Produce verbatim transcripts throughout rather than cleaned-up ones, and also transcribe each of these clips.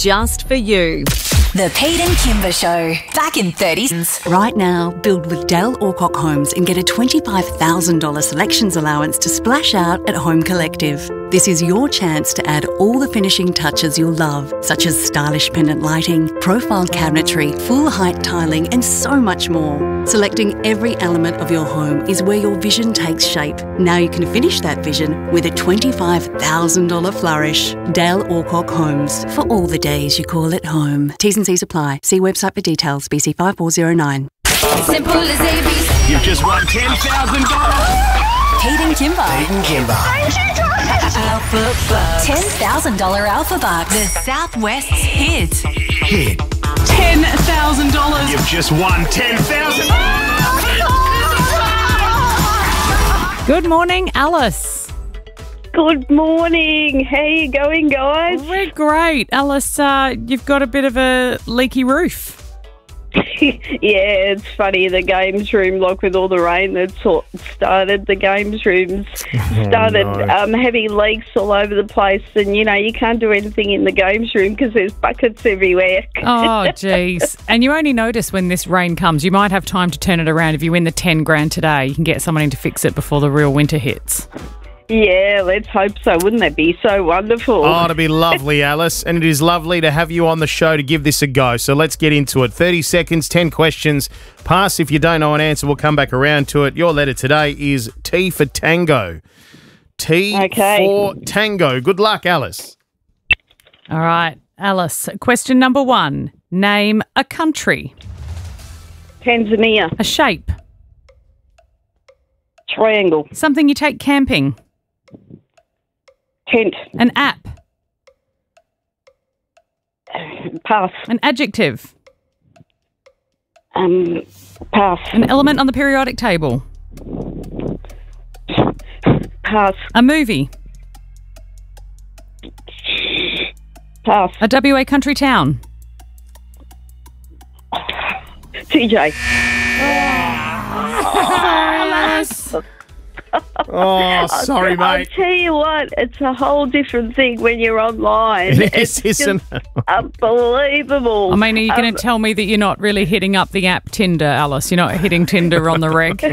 just for you. The Pete and Kimber Show, back in thirties. Right now, build with Dale Alcock Homes and get a twenty-five thousand dollars selections allowance to splash out at Home Collective. This is your chance to add all the finishing touches you'll love, such as stylish pendant lighting, profile cabinetry, full height tiling, and so much more. Selecting every element of your home is where your vision takes shape. Now you can finish that vision with a twenty-five thousand dollars flourish. Dale Alcock Homes, for all the days you call it home. T's and C's apply. See website for details. B C five four zero nine. Simple as A B C. You've just won ten thousand dollars. Pete and Kimber. Pete and Kimber. Alpha Bucks. ten thousand dollars Alpha Bucks. The Southwest's hit. Hit. ten thousand dollars. You've just won ten thousand dollars. Good morning, Alice. Good morning. How you going, guys? We're great. Alice, uh, you've got a bit of a leaky roof. Yeah, it's funny. The games room, like with all the rain that sort started, the games rooms started Oh, no. um, having leaks all over the place. And, you know, you can't do anything in the games room because there's buckets everywhere. Oh, geez. And you only notice when this rain comes. You might have time to turn it around. If you win the ten grand today, you can get someone in to fix it before the real winter hits. Yeah, let's hope so. Wouldn't that be so wonderful? Oh, it'd be lovely, Alice. And it is lovely to have you on the show to give this a go. So let's get into it. thirty seconds, ten questions. Pass if you don't know an answer. We'll come back around to it. Your letter today is T for Tango. T Okay. for Tango. Good luck, Alice. All right, Alice. Question number one. Name a country. Tanzania. A shape. Triangle. Something you take camping. Tent. An app. Pass. An adjective. Um, pass. An element on the periodic table. Pass. A movie. Pass. A W A country town. T J. Oh, sorry, I'll mate. tell you what, it's a whole different thing when you're online. It is, It's isn't just unbelievable. I mean, are you going Um, to tell me that you're not really hitting up the app Tinder, Alice? You're not hitting Tinder on the reg?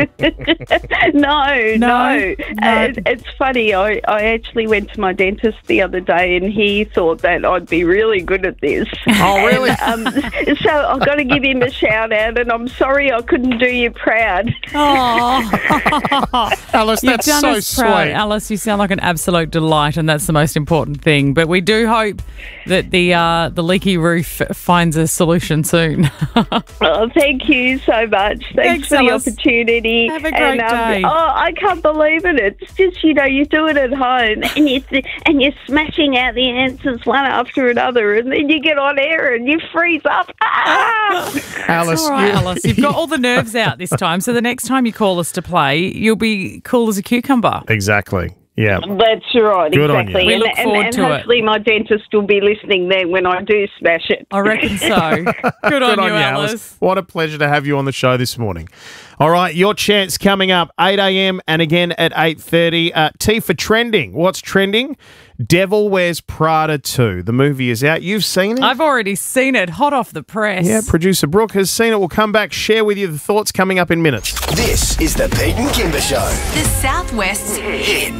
no, No, no. no. It, it's funny. I, I actually went to my dentist the other day and he thought that I'd be really good at this. Oh, really? And, um, so I've got to give him a shout out and I'm sorry I couldn't do you proud. Oh, Alice, you've that's done so us proud. sweet. Alice, you sound like an absolute delight, and that's the most important thing. But we do hope that the uh, the leaky roof finds a solution soon. Oh, thank you so much. Thanks, Thanks, for Alice. the opportunity. Have a great and, um, day. Oh, I can't believe it. It's just, you know, you do it at home and, you th- and you're smashing out the answers one after another and then you get on air and you freeze up. Ah! Alice, All right, you- Alice, you've got all the nerves out this time, so the next time you call us to play, you'll be cool as a cucumber. Exactly. Yeah. That's right, Good on you. exactly. We and look and, forward and to it. hopefully my dentist will be listening then when I do smash it. I reckon so. Good on, Good you, Alice. What a pleasure to have you on the show this morning. All right, your chance coming up eight a.m. and again at eight thirty. Uh, T for trending. What's trending? Devil Wears Prada two. The movie is out. You've seen it? I've already seen it, hot off the press. Yeah, producer Brooke has seen it. We'll come back, share with you the thoughts coming up in minutes. This is the Pete and Kimber Show. The Southwest's Hit.